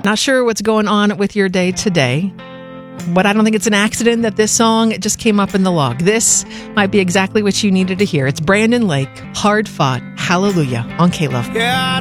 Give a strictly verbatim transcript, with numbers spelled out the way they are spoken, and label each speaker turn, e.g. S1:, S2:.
S1: Not sure what's going on with your day today, but I don't think it's an accident that this song just came up in the log. This might be exactly what you needed to hear. It's Brandon Lake, Hard Fought, Hallelujah on K-Love.
S2: Yeah,